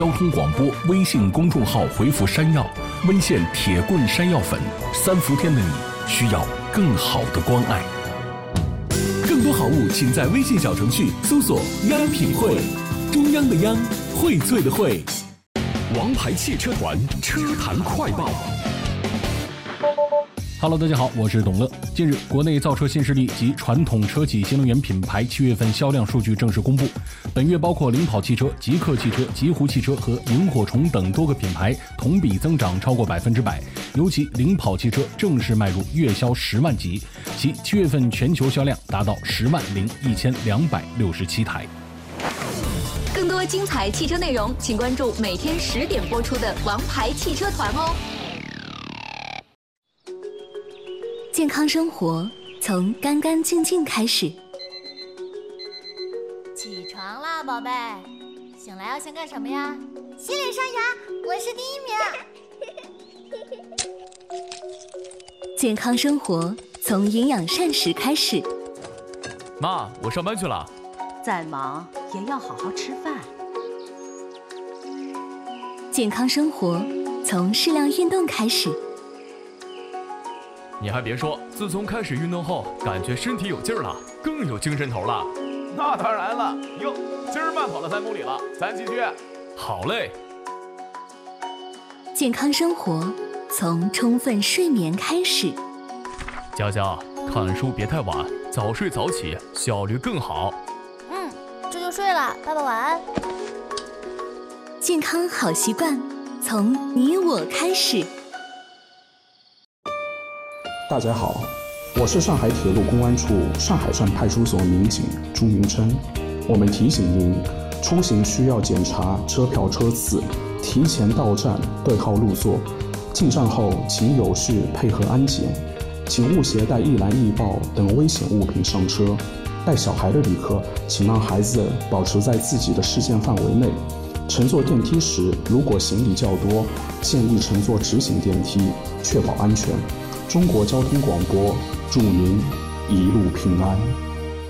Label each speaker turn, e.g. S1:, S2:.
S1: 交通广播微信公众号回复山药，温县铁棍山药粉，3伏天的你需要更好的关爱。更多好物，请在微信小程序搜索“央品汇”，中央的央，荟萃的荟。王牌汽车团车坛快报。Hello， 大家好，我是董乐。近日，国内造车新势力及传统车企新能源品牌7月份销量数据正式公布。本月包括领跑汽车、极客汽车、极狐汽车和萤火虫等多个品牌同比增长超过100%，尤其领跑汽车正式迈入月销10万级，其7月份全球销量达到101267台。
S2: 更多精彩汽车内容，请关注每天10点播出的《王牌汽车团》哦。
S3: 健康生活从干干净净开始。
S4: 起床啦，宝贝！醒来要先干什么呀？
S5: 洗脸刷牙，我是第1名。
S3: 健康生活从营养膳食开始。
S6: 妈，我上班去了。
S7: 再忙也要好好吃饭。
S3: 健康生活从适量运动开始。
S6: 你还别说，自从开始运动后，感觉身体有劲儿了，更有精神头了。
S8: 那当然了，哟，今儿慢跑了3公里了，咱继续。
S6: 好嘞。
S3: 健康生活从充分睡眠开始。
S6: 佳佳，看书别太晚，早睡早起，效率更好。
S4: 这就睡了，爸爸晚安。
S3: 健康好习惯从你我开始。
S9: 大家好，我是上海铁路公安处上海站派出所民警朱明琛。我们提醒您，出行需要检查车票车次，提前到站对号入座，进站后请有序配合安检，请勿携带易燃易爆等危险物品上车。带小孩的旅客，请让孩子保持在自己的视线范围内。乘坐电梯时，如果行李较多，建议乘坐直行电梯，确保安全。中国交通广播，祝您一路平安。